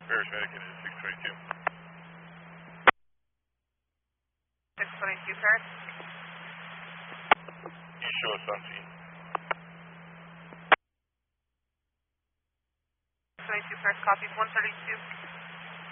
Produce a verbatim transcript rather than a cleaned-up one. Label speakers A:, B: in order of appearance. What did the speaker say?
A: Paris Medicaid is six twenty-two.
B: six twenty-two, Paris.
A: You show us on scene.
B: six twenty-two, Paris, copies one thirty-two.